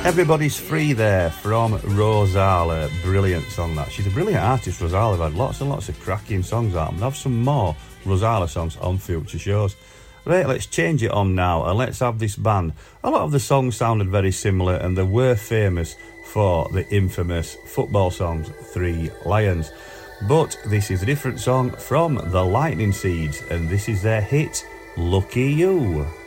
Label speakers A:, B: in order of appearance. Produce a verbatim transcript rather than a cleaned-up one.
A: Everybody's Free there from Rosala. Brilliant song that. She's a brilliant artist, Rosala. I've had lots and lots of cracking songs out. I'm going to have some more Rosala songs on future shows. Right, let's change it on now and let's have this band. A lot of the songs sounded very similar and they were famous for the infamous football songs Three Lions. But this is a different song from the Lightning Seeds and this is their hit, Lucky You.